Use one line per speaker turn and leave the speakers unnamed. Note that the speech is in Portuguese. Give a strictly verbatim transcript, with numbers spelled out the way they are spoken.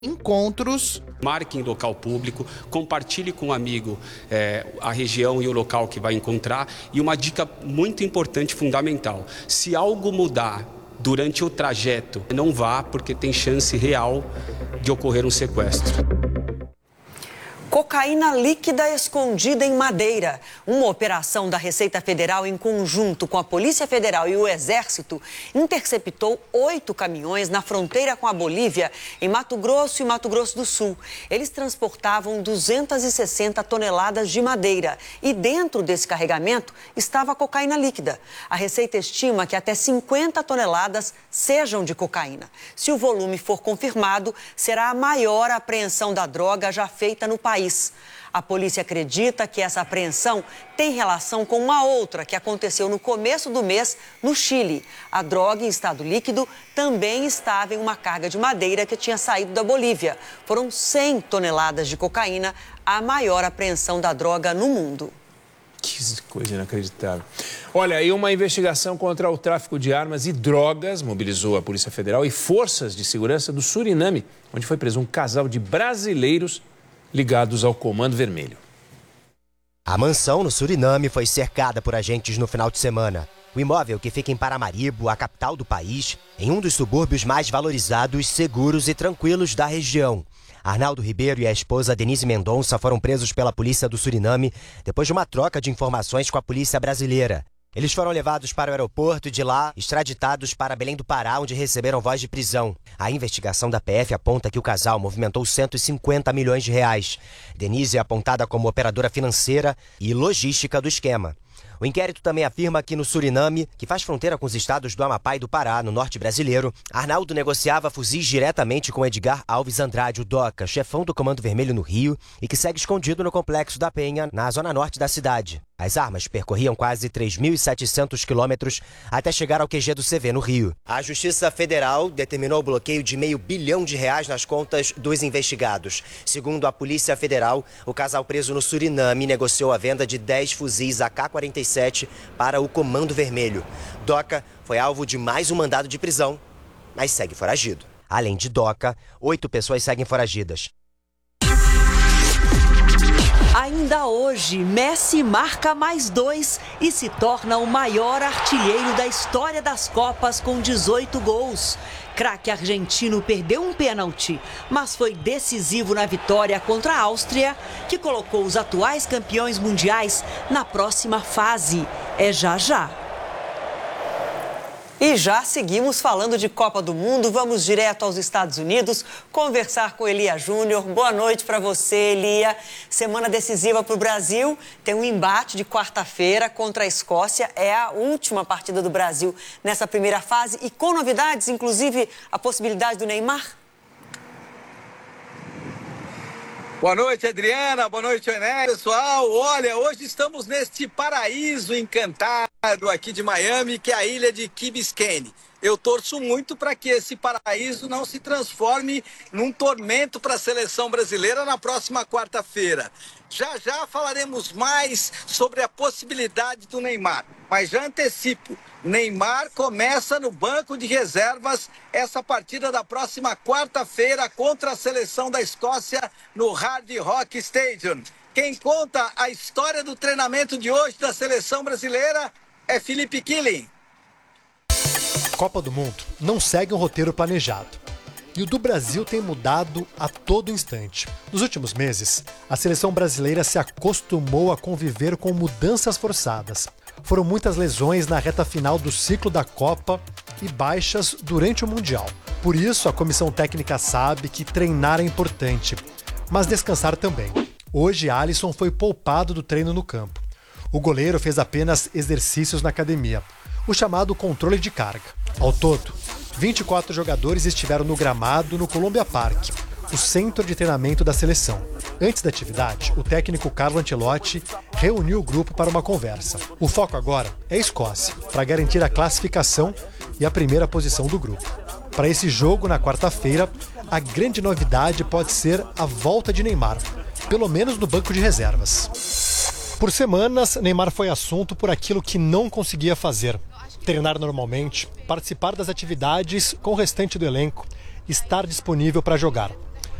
encontros.
Marque em local público, compartilhe com um amigo é, a região e o local que vai encontrar. E uma dica muito importante, fundamental: se algo mudar durante o trajeto, não vá, porque tem chance real de ocorrer um sequestro.
Cocaína líquida escondida em Madeira. Uma operação da Receita Federal em conjunto com a Polícia Federal e o Exército interceptou oito caminhões na fronteira com a Bolívia, em Mato Grosso e Mato Grosso do Sul. Eles transportavam duzentas e sessenta toneladas de madeira e dentro desse carregamento estava cocaína líquida. A Receita estima que até cinquenta toneladas sejam de cocaína. Se o volume for confirmado, será a maior apreensão da droga já feita no país. A polícia acredita que essa apreensão tem relação com uma outra que aconteceu no começo do mês no Chile. A droga em estado líquido também estava em uma carga de madeira que tinha saído da Bolívia. Foram cem toneladas de cocaína, a maior apreensão da droga no mundo.
Que coisa inacreditável. Olha, e uma investigação contra o tráfico de armas e drogas mobilizou a Polícia Federal e forças de segurança do Suriname, onde foi preso um casal de brasileiros ligados ao Comando Vermelho.
A mansão no Suriname foi cercada por agentes no final de semana. O imóvel, que fica em Paramaribo, a capital do país, em um dos subúrbios mais valorizados, seguros e tranquilos da região. Arnaldo Ribeiro e a esposa Denise Mendonça foram presos pela polícia do Suriname depois de uma troca de informações com a polícia brasileira. Eles foram levados para o aeroporto e de lá extraditados para Belém do Pará, onde receberam voz de prisão. A investigação da P F aponta que o casal movimentou cento e cinquenta milhões de reais. Denise é apontada como operadora financeira e logística do esquema. O inquérito também afirma que no Suriname, que faz fronteira com os estados do Amapá e do Pará, no norte brasileiro, Arnaldo negociava fuzis diretamente com Edgar Alves Andrade, o Doca, chefão do Comando Vermelho no Rio, e que segue escondido no Complexo da Penha, na zona norte da cidade. As armas percorriam quase três mil e setecentos quilômetros até chegar ao Q G do C V, no Rio. A Justiça Federal determinou o bloqueio de meio bilhão de reais nas contas dos investigados. Segundo a Polícia Federal, o casal preso no Suriname negociou a venda de dez fuzis A K quarenta e sete para o Comando Vermelho. Doca foi alvo de mais um mandado de prisão, mas segue foragido. Além de Doca, oito pessoas seguem foragidas.
Ainda hoje, Messi marca mais dois e se torna o maior artilheiro da história das Copas com dezoito gols. Craque argentino perdeu um pênalti, mas foi decisivo na vitória contra a Áustria, que colocou os atuais campeões mundiais na próxima fase. É já já. E já seguimos falando de Copa do Mundo, vamos direto aos Estados Unidos conversar com Elia Júnior. Boa noite para você, Elia. Semana decisiva para o Brasil, tem um embate de quarta-feira contra a Escócia, é a última partida do Brasil nessa primeira fase e com novidades, inclusive a possibilidade do Neymar.
Boa noite, Adriana. Boa noite, Ené. Pessoal, olha, hoje estamos neste paraíso encantado aqui de Miami, que é a ilha de Key Biscayne. Eu torço muito para que esse paraíso não se transforme num tormento para a seleção brasileira na próxima quarta-feira. Já já falaremos mais sobre a possibilidade do Neymar, mas já antecipo, Neymar começa no banco de reservas essa partida da próxima quarta-feira contra a seleção da Escócia no Hard Rock Stadium. Quem conta a história do treinamento de hoje da seleção brasileira é Felipe Killing.
Copa do Mundo não segue um roteiro planejado. E o do Brasil tem mudado a todo instante. Nos últimos meses, a seleção brasileira se acostumou a conviver com mudanças forçadas. Foram muitas lesões na reta final do ciclo da Copa e baixas durante o Mundial. Por isso, a comissão técnica sabe que treinar é importante, mas descansar também. Hoje, Alisson foi poupado do treino no campo. O goleiro fez apenas exercícios na academia, o chamado controle de carga. Ao todo, vinte e quatro jogadores estiveram no gramado no Columbia Park, o centro de treinamento da seleção. Antes da atividade, o técnico Carlo Ancelotti reuniu o grupo para uma conversa. O foco agora é a Escócia, para garantir a classificação e a primeira posição do grupo. Para esse jogo, na quarta-feira, a grande novidade pode ser a volta de Neymar, pelo menos no banco de reservas. Por semanas, Neymar foi assunto por aquilo que não conseguia fazer. Treinar normalmente, participar das atividades com o restante do elenco, estar disponível para jogar.